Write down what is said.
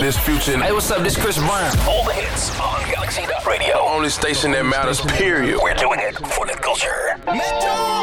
This Future. Hey, what's up? This Chris Brown. All the hits on Galaxy Radio. Only station that matters, period. We're doing it for the culture. Metro!